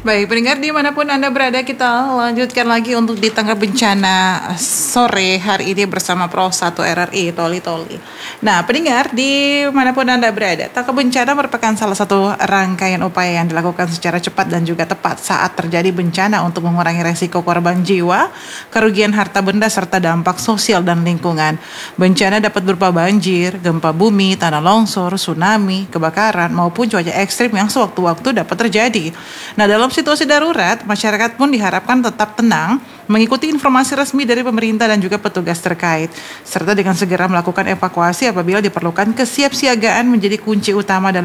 Baik, pendengar dimanapun Anda berada, kita lanjutkan lagi untuk di tengah bencana sore hari ini bersama Pro 1 RRI, Toli Toli. Nah, pendengar dimanapun Anda berada, tangkap bencana merupakan salah satu rangkaian upaya yang dilakukan secara cepat dan juga tepat saat terjadi bencana untuk mengurangi resiko korban jiwa, kerugian harta benda, serta dampak sosial dan lingkungan. Bencana dapat berupa banjir, gempa bumi, tanah longsor, tsunami, kebakaran, maupun cuaca ekstrim yang sewaktu-waktu dapat terjadi. Nah, dalam situasi darurat, masyarakat pun diharapkan tetap tenang, mengikuti informasi resmi dari pemerintah dan juga petugas terkait, serta dengan segera melakukan evakuasi apabila diperlukan. Kesiapsiagaan menjadi kunci utama dalam